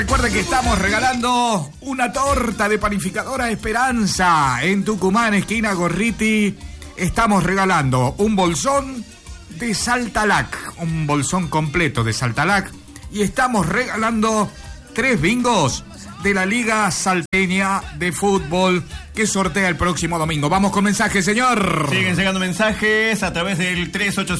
Recuerden que estamos regalando una torta de panificadora Esperanza en Tucumán, esquina Gorriti. Estamos regalando un bolsón de Saltalac, un bolsón completo de Saltalac. Y estamos regalando 3 bingos de la Liga Salteña de Fútbol que sortea el próximo domingo. Vamos con mensajes, señor. Siguen llegando mensajes a través del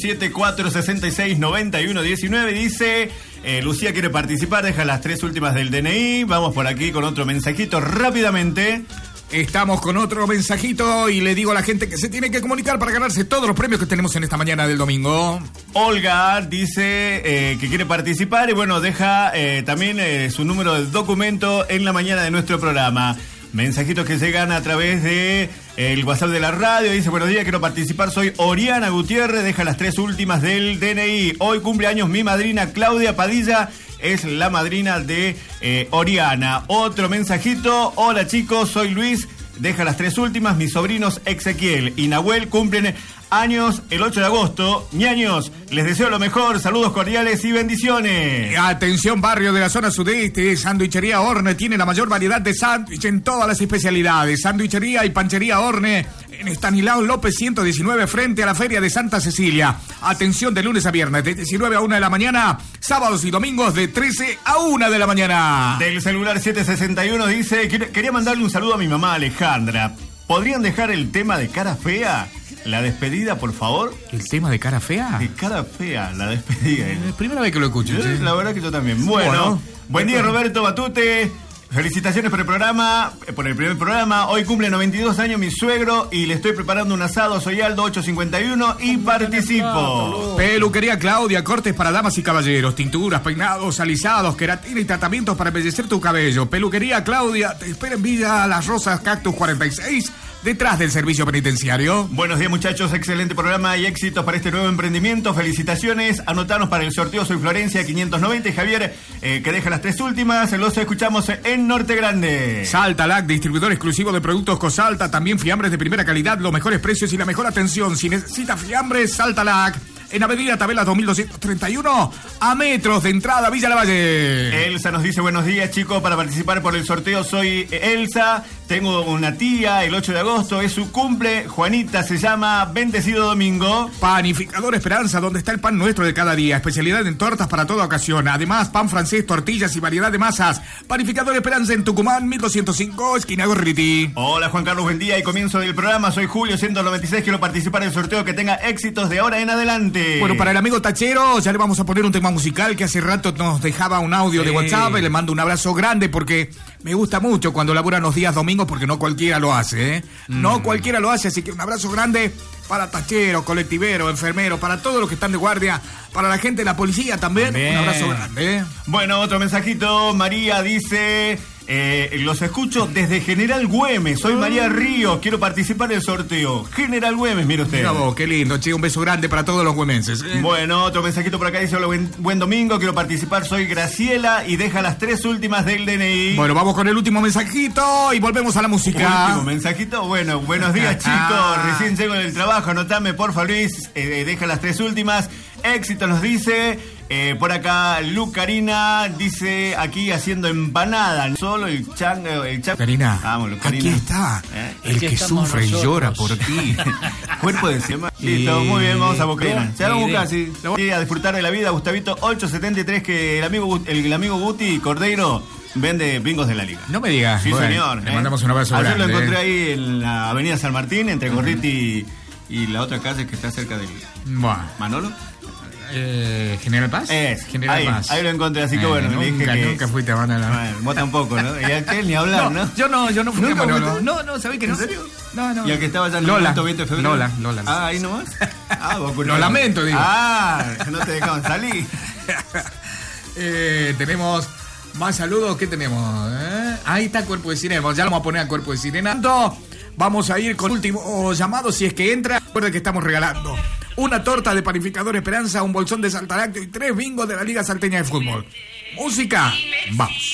387-466-9119. Dice, Lucía quiere participar, deja las 3 últimas del DNI. Vamos por aquí con otro mensajito rápidamente. Estamos con otro mensajito y le digo a la gente que se tiene que comunicar para ganarse todos los premios que tenemos en esta mañana del domingo. Olga dice que quiere participar y bueno, deja también su número de documento en la mañana de nuestro programa. Mensajitos que llegan a través de el WhatsApp de la radio. Dice, buenos días, quiero participar, soy Oriana Gutiérrez, deja las 3 últimas del DNI. Hoy cumpleaños mi madrina Claudia Padilla, es la madrina de Oriana. Otro mensajito, hola chicos, soy Luis, deja las 3 últimas, mis sobrinos Ezequiel y Nahuel cumplen años el 8 de agosto. Ñaños, les deseo lo mejor, saludos cordiales y bendiciones. Atención, barrio de la zona sudeste, Sanduichería Orne tiene la mayor variedad de sándwich en todas las especialidades. Sanduichería y panchería Orne en Estanislao López 119 frente a la Feria de Santa Cecilia. Atención de lunes a viernes de 19 a 1 de la mañana, sábados y domingos de 13 a 1 de la mañana. Del celular 761 dice, quería mandarle un saludo a mi mamá Alejandra. ¿Podrían dejar el tema de cara fea? La despedida, por favor. ¿El tema de cara fea? De cara fea, la despedida. Es primera vez que lo escucho. ¿Sí? La verdad que yo también. Bueno, buen día Roberto Batute. Felicitaciones por el programa, por el primer programa. Hoy cumple 92 años mi suegro y le estoy preparando un asado. Soy Aldo 851 y participo. Peluquería Claudia, cortes para damas y caballeros, tinturas, peinados, alisados, queratina y tratamientos para embellecer tu cabello. Peluquería Claudia, te espera en Villa Las Rosas, Cactus 46, detrás del servicio penitenciario. Buenos días muchachos, excelente programa y éxitos para este nuevo emprendimiento. Felicitaciones, anotanos para el sorteo. Soy Florencia 590 y Javier, que deja las 3 últimas. Los escuchamos en Norte Grande. Saltalac, distribuidor exclusivo de productos Cosalta, también fiambres de primera calidad, los mejores precios y la mejor atención. Si necesita fiambres, Saltalac. En Avenida Tabela 2231, a metros de entrada Villa Lavalle. Elsa nos dice, buenos días chicos, para participar por el sorteo soy Elsa, tengo una tía, el 8 de agosto es su cumple, Juanita se llama, bendecido domingo. Panificador Esperanza, donde está el pan nuestro de cada día, especialidad en tortas para toda ocasión, además pan francés, tortillas y variedad de masas. Panificador Esperanza en Tucumán, 1205, esquina Gorriti. Hola Juan Carlos, buen día y comienzo del programa, soy Julio 196, quiero participar en el sorteo, que tenga éxitos de ahora en adelante. Bueno, para el amigo Tachero, ya le vamos a poner un tema musical que hace rato nos dejaba un audio de WhatsApp. Le mando un abrazo grande porque me gusta mucho cuando laburan los días domingos, porque no cualquiera lo hace, ¿eh? No cualquiera lo hace, así que un abrazo grande para Tachero, colectivero, enfermero, para todos los que están de guardia, para la gente de la policía también. Un abrazo grande, ¿eh? Bueno, otro mensajito. María dice... los escucho desde General Güemes. Soy María Ríos, quiero participar del sorteo. General Güemes, mire usted. Mira vos, qué lindo, che, un beso grande para todos los güemenses, ¿eh? Bueno, otro mensajito por acá dice, hola, buen domingo, quiero participar, soy Graciela y deja las 3 últimas del DNI. Bueno, vamos con el último mensajito y volvemos a la música. Último mensajito, bueno, buenos días chicos, recién llego del trabajo, anotame porfa Luis, deja las 3 últimas. Éxito nos dice... por acá, Lucarina dice aquí haciendo empanada. Solo el chango. Karina, vamos, Lucarina. Aquí está. El aquí que sufre nosotros. y llora por ti. Cuerpo de semana. Listo, muy bien, vamos a buscar. Se vamos a buscar, sí. A disfrutar de la vida, Gustavito 873, que el amigo Guti Cordeiro vende bingos de la Liga. No me digas. Sí, bueno, señor. Le mandamos un abrazo Ayer grande. lo encontré ahí en la avenida San Martín, entre Gorriti y la otra calle que está cerca del Manolo. ¿General Paz? General Paz. Ahí lo encontré, así que bueno, le dije que... Nunca fuiste a Manolo. Bueno, vos tampoco, ¿no? Y aquel ni hablar, ¿no? Yo no fui a Manolo. Fuiste? No, ¿sabés que no? ¿En serio? No. ¿Y al que estaba allá en el Lola. 20 de febrero? Lola. Ah, ahí nomás. Lo lamento, digo. No te dejaban salir. Tenemos más saludos. ¿Qué tenemos? Ahí está Cuerpo de Sirena. Ya lo vamos a poner a Cuerpo de Sirena. Vamos a ir con último llamado. Si es que entra, recuerda que estamos regalando una torta de Panificador Esperanza, un bolsón de Saltalac y 3 bingos de la Liga Salteña de Fútbol. Música, vamos.